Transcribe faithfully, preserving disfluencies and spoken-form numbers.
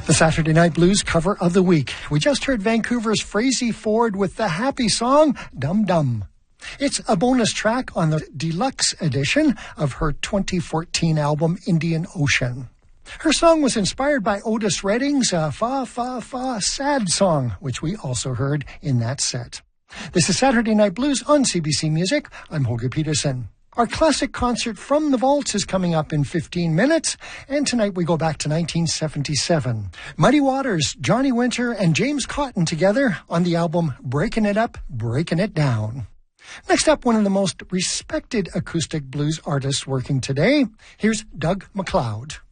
The Saturday Night Blues cover of the week. We just heard Vancouver's Frazee Ford with the happy song, Dum Dum. It's a bonus track on the deluxe edition of her twenty fourteen album, Indian Ocean. Her song was inspired by Otis Redding's uh, Fa Fa Fa Sad song, which we also heard in that set. This is Saturday Night Blues on C B C Music. I'm Holger Peterson. Our classic concert from the Vaults is coming up in fifteen minutes, and tonight we go back to nineteen seventy-seven. Muddy Waters, Johnny Winter, and James Cotton together on the album Breaking It Up, Breaking It Down. Next up, one of the most respected acoustic blues artists working today. Here's Doug MacLeod.